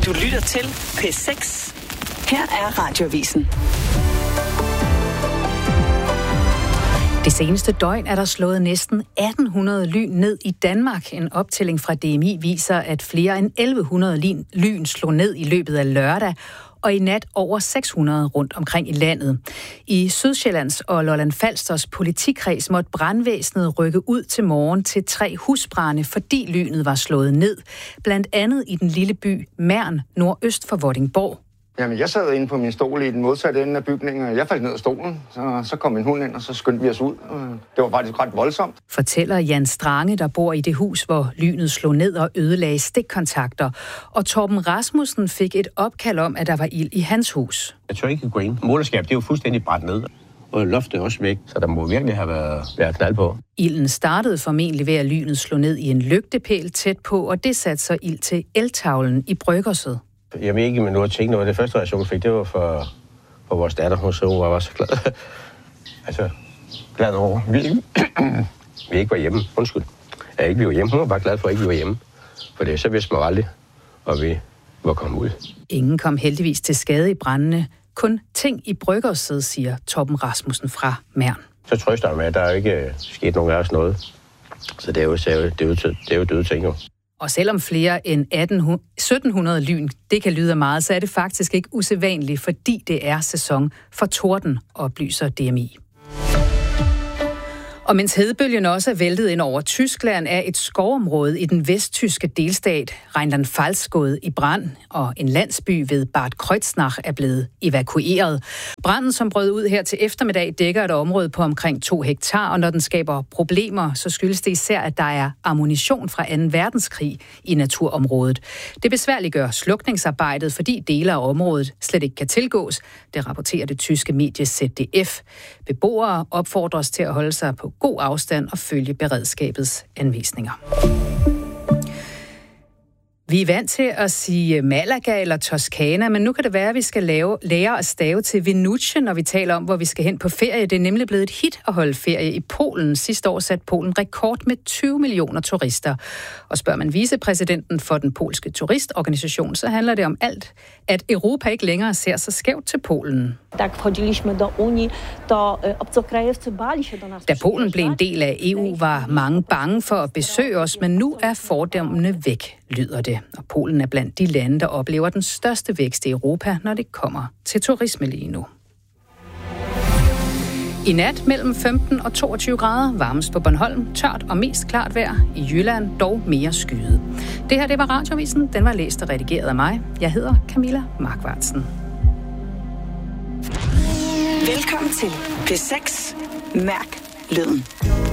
Du lytter til P6. Her er Radioavisen. Det seneste døgn er der slået næsten 1800 lyn ned i Danmark. En optælling fra DMI viser, at flere end 1100 lyn slog ned i løbet af lørdag, og i nat over 600 rundt omkring i landet. I Sydsjællands og Lolland Falsters politikreds måtte brandvæsenet rykke ud til morgen til 3 husbrande, fordi lynet var slået ned. Blandt andet i den lille by Mern, nordøst for Vordingborg. Jamen, jeg sad inde på min stol i den modsatte ende af bygningen, og jeg faldt ned af stolen. Så kom min hund ind, og så skyndte vi os ud. Det var faktisk ret voldsomt. Fortæller Jan Strange, der bor i det hus, hvor lynet slog ned og ødelagde stikkontakter. Og Torben Rasmussen fik et opkald om, at der var ild i hans hus. Jeg tør ikke gå ind. Moderskab, det er jo fuldstændig brændt ned. Og loftet er også væk, så der må virkelig have været knald på. Ilden startede formentlig ved, at lynet slog ned i en lygtepæl tæt på, og det satte så ild til eltavlen i bryggerset. Jeg ved ikke, men nu har tænkt noget. Det første reaktion fik, det var for vores datter. Hun var så glad. Altså, glad over. Vi ikke var hjemme. Undskyld. Ja, ikke vi var hjemme. Hun var bare glad for, at ikke vi var hjemme. For det så vidste man aldrig, og vi var kommet ud. Ingen kom heldigvis til skade i brændene. Kun ting i bryggerset, siger Torben Rasmussen fra Mern. Så trøster jeg med, at der er ikke sket nogen af os noget. Så det er jo døde ting, jo. Og selvom flere end 1700 lyn, det kan lyde meget, så er det faktisk ikke usædvanligt, fordi det er sæson for torden, oplyser DMI. Og mens hedebølgen også er væltet ind over Tyskland, er et skovområde i den vesttyske delstat Rheinland-Pfalz gået i brand, og en landsby ved Bad Kreuznach er blevet evakueret. Branden, som brød ud her til eftermiddag, dækker et område på omkring 2 hektar, og når den skaber problemer, så skyldes det især, at der er ammunition fra 2. verdenskrig i naturområdet. Det besværliggør slukningsarbejdet, fordi dele af området slet ikke kan tilgås. Det rapporterer det tyske medie ZDF. Beboere opfordres til at holde sig på god afstand og følge beredskabets anvisninger. Vi er vant til at sige Malaga eller Toskana, men nu kan det være, at vi skal lære at stave til Venuche, når vi taler om, hvor vi skal hen på ferie. Det er nemlig blevet et hit at holde ferie i Polen. Sidste år satte Polen rekord med 20 millioner turister. Og spørger man vicepræsidenten for den polske turistorganisation, så handler det om alt, at Europa ikke længere ser så skævt til Polen. Da Polen blev en del af EU, var mange bange for at besøge os, men nu er fordommene væk, lyder det. Og Polen er blandt de lande, der oplever den største vækst i Europa, når det kommer til turisme lige nu. I nat mellem 15 og 22 grader, varmest på Bornholm, tørt og mest klart vejr. I Jylland dog mere skyet. Det her, det var Radioavisen. Den var læst og redigeret af mig. Jeg hedder Camilla Markvartsen. Velkommen til P6. Mærk lyden.